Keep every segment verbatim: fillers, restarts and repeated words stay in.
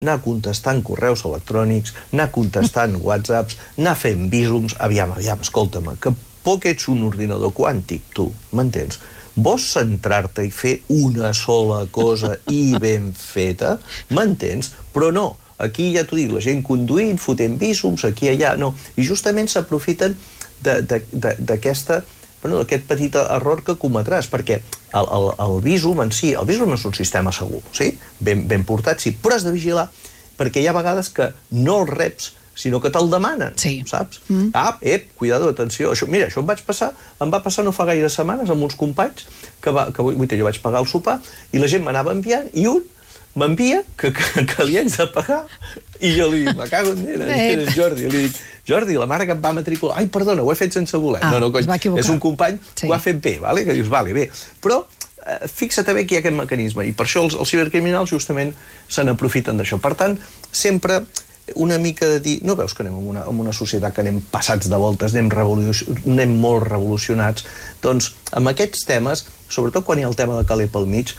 anar contestant correus electrònics, anar contestant whatsapps, anar fent bísums, aviam, aviam, escolta'm, que poc ets un ordinador quàntic, tu, m'entens? Vols centrar-te i fer una sola cosa i ben feta? M'entens? Però no, aquí ja t'ho dic, la gent conduint, fotent bísums, aquí i allà, no. I justament s'aprofiten d'aquesta... Bueno, aquest petit error que cometràs, perquè el, el, el bísum en si, el bísum és un sistema segur, sí? Ben, ben portat, sí, però has de vigilar, perquè hi ha vegades que no el reps, sinó que te'l demanen, sí. Saps? Mm. Ah, ep, cuidado, atenció. Això, mira, això em vaig passar, em va passar no fa gaire setmanes amb uns companys, que, va, que vull, jo vaig pagar el sopar, i la gent m'anava enviant, i un m'envia que, que, que li haig de pagar, i jo li dic, me cago en nena, en Jordi, li dic, Jordi, la mare que em va matricular... Ai, perdona, ho he fet sense voler. Ah, no, no, cony, és un company sí. Que ho ha fet bé, vale? Que dius, vale, bé. Però eh, fixa't bé que hi ha aquest mecanisme, i per això els, els cibercriminals justament se n'aprofiten d'això. Per tant, sempre una mica de dir... No veus que anem en una, en una societat que anem passats de voltes, anem, anem molt revolucionats? Doncs, amb aquests temes, sobretot quan hi ha el tema de Calé pel mig,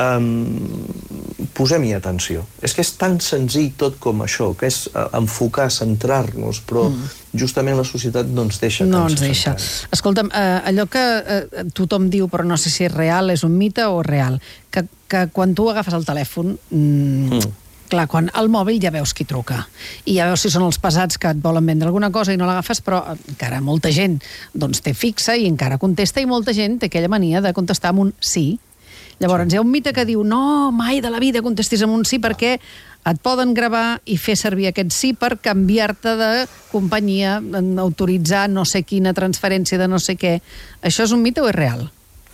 Um, posem-hi atenció. És que és tan senzill tot com això, que és uh, enfocar, centrar-nos, però mm. justament la societat no ens deixa. No ens deixa. Escolta'm, uh, allò que uh, tothom diu, però no sé si és real, és un mite o real, que, que quan tu agafes el telèfon... Mm, mm. Clar, quan al mòbil ja veus qui truca i ja veus si són els pesats que et volen vendre alguna cosa i no l'agafes, però encara molta gent doncs té fixa i encara contesta, i molta gent té aquella mania de contestar amb un sí. Llavors, hi ha un mite que diu, no, mai de la vida contestis amb un sí, perquè et poden gravar i fer servir aquest sí per canviar-te de companyia, autoritzar no sé quina transferència de no sé què. Això és un mite o és real?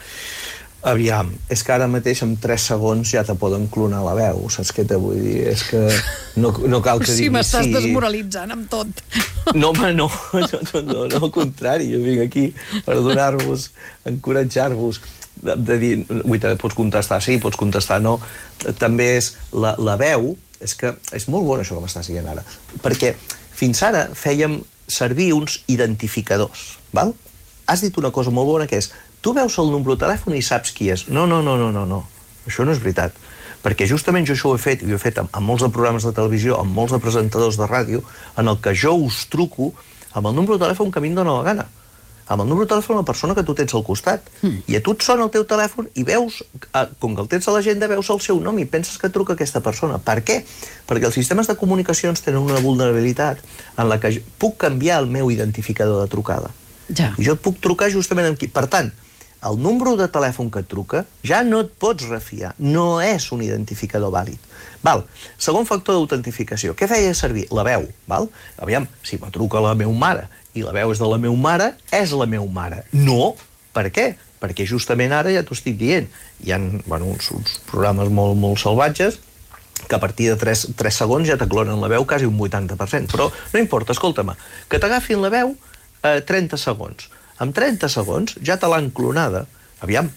Aviam, és que ara mateix en tres segons ja te poden clonar la veu, saps què te vull dir? És que no, no cal que sí, diguis sí. M'estàs desmoralitzant amb tot. No, home, no, no, no, no, no, al contrari, jo vinc aquí per donar-vos, encoratjar-vos, de, de dir, ui, pots contestar sí, pots contestar no, també és la, la veu, és que és molt bona això que m'estàs dient ara, perquè fins ara fèiem servir uns identificadors, val? Has dit una cosa molt bona que és, tu veus el número de telèfon i saps qui és. No, no, no, no, no, no. Això no és veritat. Perquè justament jo això ho he fet, i ho he fet amb, amb molts de programes de televisió, amb molts de presentadors de ràdio, en el que jo us truco amb el número de telèfon que a mi em dóna la gana. Amb el número de telèfon de la persona que tu tens al costat. Mm. I a tu et sona el teu telèfon i veus, com que el tens a l'agenda, veus el seu nom i penses que truca aquesta persona. Per què? Perquè els sistemes de comunicacions tenen una vulnerabilitat en la que puc canviar el meu identificador de trucada. Ja. I jo et puc trucar justament amb qui. Per tant, el número de telèfon que et truca ja no et pots refiar, no és un identificador vàlid. Val. Segon factor d'autentificació. Què feia servir? La veu. Val? Aviam, si me truca la meva mare i la veu és de la meva mare, és la meva mare. No. Per què? Perquè justament ara ja t'ho estic dient. Hi ha bueno, uns, uns programes molt, molt salvatges que a partir de tres segons ja t'aclonen la veu quasi un vuitanta per cent. Però no importa, escolta-me, que t'agafin la veu eh, trenta segons. En trenta segons ja te l'han clonada. Aviam,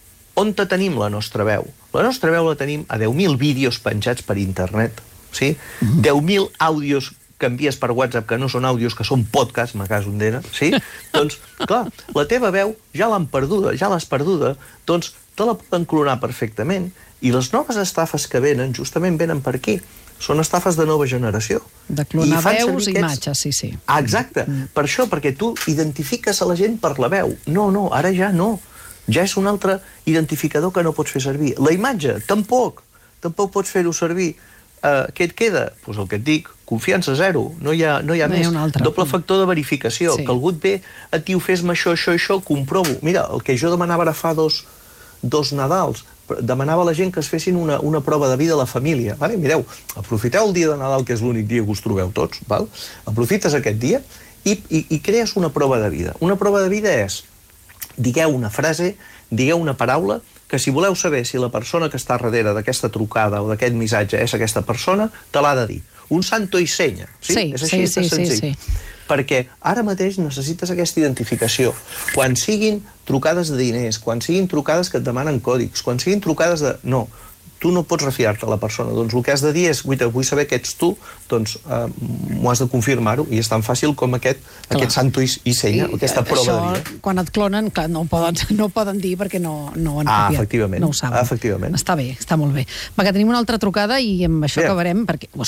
on te tenim la nostra veu? La nostra veu la tenim a deu mil vídeos penjats per internet, sí? Mm-hmm. deu mil àudios que envies per WhatsApp que no són àudios, que són podcasts, me caso en dena, sí? Doncs, clar, la teva veu ja l'han perduda, ja l'has perduda, doncs te la poden clonar perfectament. I les noves estafes que venen, justament venen per aquí. Són estafes de nova generació. De clonar veus i imatges, sí, sí. Ah, exacte. Mm. Per això, perquè tu identifiques a la gent per la veu. No, no, ara ja no. Ja és un altre identificador que no pots fer servir. La imatge, tampoc. Tampoc pots fer-ho servir. Uh, què et queda? Doncs pues el que et dic, confiança zero. No hi ha, no hi ha no més. Hi ha Doble factor de verificació. Sí. Que algú et ve a dir, fes-me això, això, això, comprovo. Mira, el que jo demanava ara fa dos, dos Nadals, demanava a la gent que es fessin una, una prova de vida a la família. Vale? Mireu, aprofiteu el dia de Nadal, que és l'únic dia que us trobeu tots, val? Aprofites aquest dia i, i, i crees una prova de vida. Una prova de vida és, digueu una frase, digueu una paraula, que si voleu saber si la persona que està darrere d'aquesta trucada o d'aquest missatge és aquesta persona, te l'ha de dir. Un santo i senya. Sí, sí, és així, sí, és sí, sí, sí. Perquè ara mateix necessites aquesta identificació. Quan siguin trucades de diners, quan siguin trucades que et demanen còdics, quan siguin trucades de... No, tu no pots refiar-te de la persona. Doncs el que has de dir és, guaita, vull saber que ets tu, doncs eh, m'ho has de confirmar-ho, i és tan fàcil com aquest, aquest santo i, i senya, I, aquesta prova això, de dia. Quan et clonen, clar, no ho poden, no ho poden dir perquè no, no ho han Ah, copiat. efectivament. No ho saben. Efectivament. Està bé, està molt bé. Va, que tenim una altra trucada i amb això Bé. acabarem, perquè ho